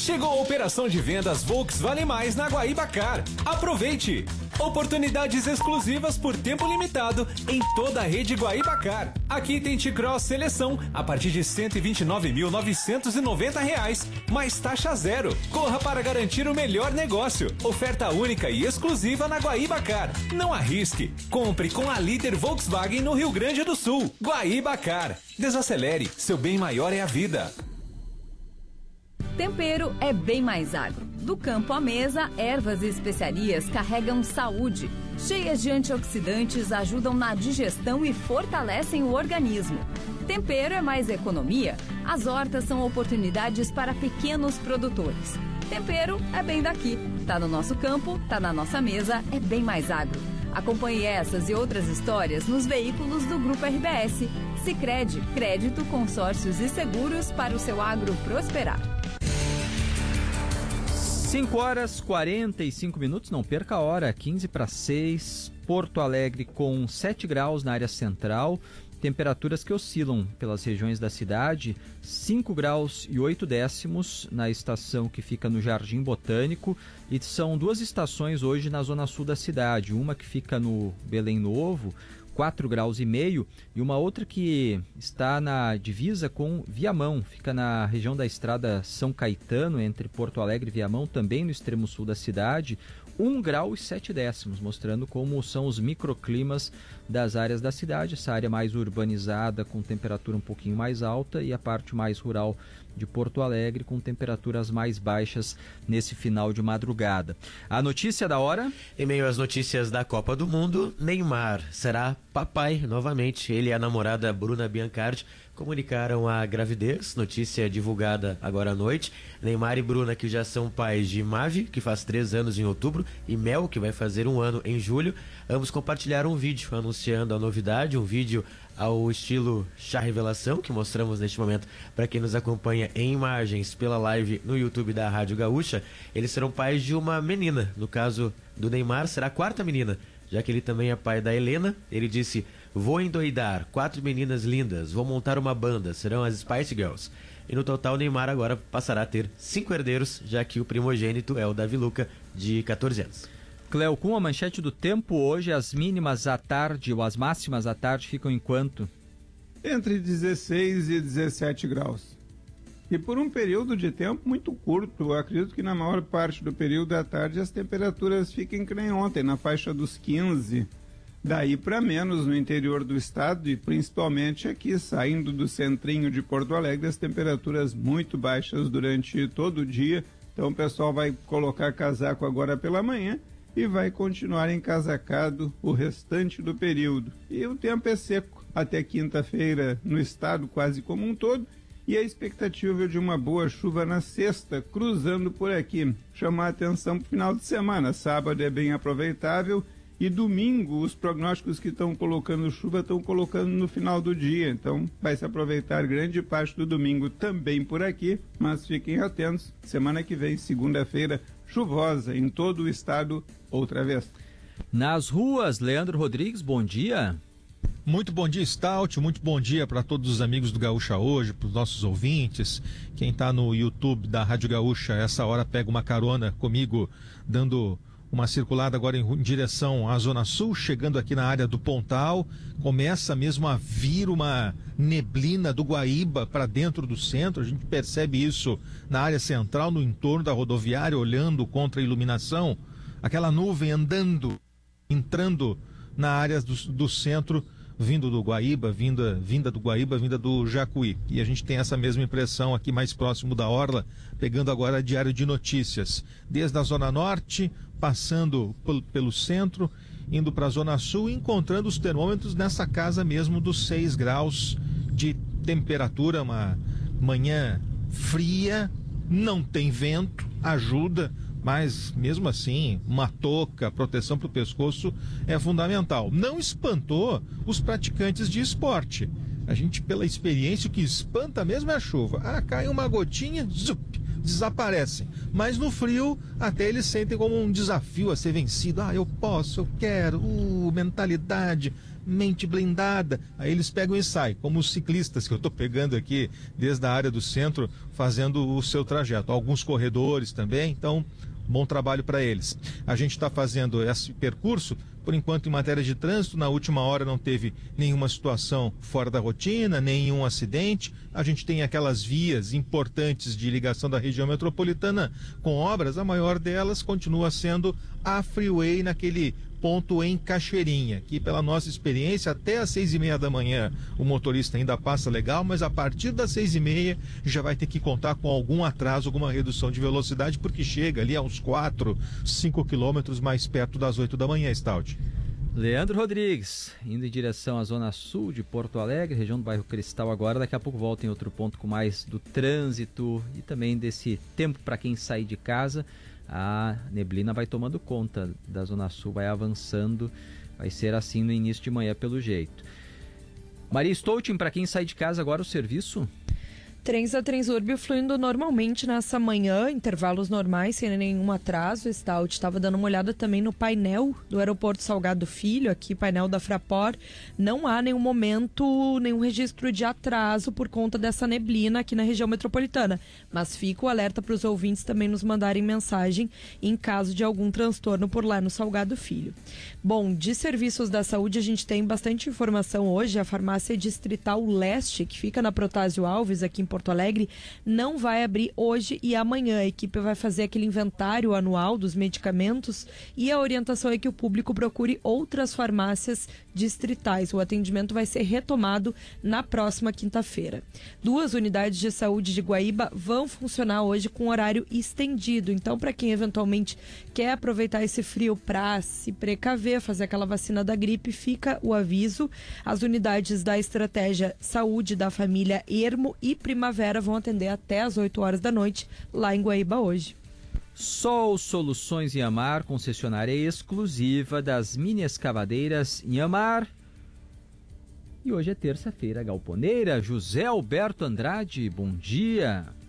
Chegou a operação de vendas Volks Vale Mais na Guaíba-Car. Aproveite! Oportunidades exclusivas por tempo limitado em toda a rede Guaíba-Car. Aqui tem T-Cross Seleção a partir de R$ 129.990, mais taxa zero. Corra para garantir o melhor negócio. Oferta única e exclusiva na Guaíba-Car. Não arrisque. Compre com a líder Volkswagen no Rio Grande do Sul. Guaíba-Car. Desacelere. Seu bem maior é a vida. Tempero é bem mais agro. Do campo à mesa, ervas e especiarias carregam saúde. Cheias de antioxidantes, ajudam na digestão e fortalecem o organismo. Tempero é mais economia. As hortas são oportunidades para pequenos produtores. Tempero é bem daqui. Tá no nosso campo, tá na nossa mesa, é bem mais agro. Acompanhe essas e outras histórias nos veículos do Grupo RBS. Sicredi, crédito, consórcios e seguros para o seu agro prosperar. 5h45, não perca a hora, 15:06, Porto Alegre com 7 graus na área central, temperaturas que oscilam pelas regiões da cidade, 5 graus e 8 décimos na estação que fica no Jardim Botânico, e são duas estações hoje na zona sul da cidade, uma que fica no Belém Novo, 4 graus e meio, e uma outra que está na divisa com Viamão, fica na região da estrada São Caetano, entre Porto Alegre e Viamão, também no extremo sul da cidade, 1 grau e 7 décimos, mostrando como são os microclimas das áreas da cidade, essa área mais urbanizada com temperatura um pouquinho mais alta e a parte mais rural de Porto Alegre com temperaturas mais baixas nesse final de madrugada. A notícia da hora? Em meio às notícias da Copa do Mundo, Neymar será papai novamente. Ele e a namorada Bruna Biancardi comunicaram a gravidez, notícia divulgada agora à noite. Neymar e Bruna, que já são pais de Mavi, que faz 3 anos em outubro, e Mel, que vai fazer 1 ano em julho, ambos compartilharam um vídeo anunciando a novidade, um vídeo ao estilo chá revelação, que mostramos neste momento para quem nos acompanha em imagens pela live no YouTube da Rádio Gaúcha. Eles serão pais de uma menina, no caso do Neymar será a 4ª menina, já que ele também é pai da Helena. Ele disse: vou endoidar 4 meninas lindas, vou montar uma banda, serão as Spice Girls. E no total, Neymar agora passará a ter 5 herdeiros, já que o primogênito é o Davi Luca, de 14 anos. Cleo, com a manchete do tempo, hoje as mínimas à tarde ou as máximas à tarde ficam em quanto? Entre 16 e 17 graus. E por um período de tempo muito curto, eu acredito que na maior parte do período da tarde as temperaturas fiquem que nem ontem, na faixa dos 15. Daí para menos no interior do estado e principalmente aqui, saindo do centrinho de Porto Alegre, as temperaturas muito baixas durante todo o dia. Então o pessoal vai colocar casaco agora pela manhã e vai continuar encasacado o restante do período. E o tempo é seco até quinta-feira no estado quase como um todo, e a expectativa de uma boa chuva na sexta, cruzando por aqui. Chamar a atenção para o final de semana. Sábado é bem aproveitável e domingo os prognósticos que estão colocando chuva estão colocando no final do dia. Então vai se aproveitar grande parte do domingo também por aqui, mas fiquem atentos. Semana que vem, segunda-feira, chuvosa em todo o estado outra vez. Nas ruas, Leandro Rodrigues, bom dia. Muito bom dia, Stout, muito bom dia para todos os amigos do Gaúcha Hoje, para os nossos ouvintes. Quem está no YouTube da Rádio Gaúcha, essa hora pega uma carona comigo, dando uma circulada agora em direção à Zona Sul, chegando aqui na área do Pontal. Começa mesmo a vir uma neblina do Guaíba para dentro do centro. A gente percebe isso na área central, no entorno da rodoviária, olhando contra a iluminação. Aquela nuvem andando, entrando na área do centro, vindo do Guaíba, vinda do Guaíba, vinda do Jacuí. E a gente tem essa mesma impressão aqui mais próximo da Orla, pegando agora a Diário de Notícias. Desde a Zona Norte, passando pelo centro, indo para a Zona Sul, encontrando os termômetros nessa casa mesmo dos 6 graus de temperatura, uma manhã fria, não tem vento, ajuda, mas mesmo assim, uma touca, proteção para o pescoço é fundamental. Não espantou os praticantes de esporte. A gente, pela experiência, o que espanta mesmo é a chuva. Cai uma gotinha, zup, desaparecem. Mas no frio, até eles sentem como um desafio a ser vencido. Eu posso, eu quero, mentalidade. mente blindada. Aí eles pegam e saem, como os ciclistas que eu estou pegando aqui desde a área do centro, fazendo o seu trajeto. Alguns corredores também, então bom trabalho para eles. A gente está fazendo esse percurso, por enquanto, em matéria de trânsito. Na última hora não teve nenhuma situação fora da rotina, nenhum acidente. A gente tem aquelas vias importantes de ligação da região metropolitana com obras. A maior delas continua sendo a Freeway, naquele ponto em Cachoeirinha, que pela nossa experiência até às 6h30 da manhã o motorista ainda passa legal, mas a partir das 6h30 já vai ter que contar com algum atraso, alguma redução de velocidade, porque chega ali a uns 4, 5 quilômetros mais perto das 8 da manhã, Stout. Leandro Rodrigues, indo em direção à zona sul de Porto Alegre, região do bairro Cristal agora. Daqui a pouco volta em outro ponto com mais do trânsito e também desse tempo para quem sair de casa. A neblina vai tomando conta da zona sul, vai avançando, vai ser assim no início de manhã pelo jeito. Maria Stoutin, para quem sai de casa agora o serviço? Trens da Transurb fluindo normalmente nessa manhã, intervalos normais, sem nenhum atraso. Stout estava dando uma olhada também no painel do Aeroporto Salgado Filho, aqui painel da Fraport. Não há nenhum momento, nenhum registro de atraso por conta dessa neblina aqui na região metropolitana. Mas fica o alerta para os ouvintes também nos mandarem mensagem em caso de algum transtorno por lá no Salgado Filho. Bom, de serviços da saúde a gente tem bastante informação hoje. A farmácia Distrital Leste, que fica na Protásio Alves, aqui em Porto Alegre, não vai abrir hoje e amanhã. A equipe vai fazer aquele inventário anual dos medicamentos e a orientação é que o público procure outras farmácias distritais. O atendimento vai ser retomado na próxima quinta-feira. 2 unidades de saúde de Guaíba vão funcionar hoje com horário estendido. Então, para quem eventualmente quer aproveitar esse frio para se precaver, fazer aquela vacina da gripe, fica o aviso. As unidades da Estratégia Saúde da Família Ermo e Primavera vão atender até às 8 horas da noite lá em Guaíba hoje. Sol Soluções Inhamar, concessionária exclusiva das mini escavadeiras Inhamar. E hoje é terça-feira galponeira. José Alberto Andrade, bom dia.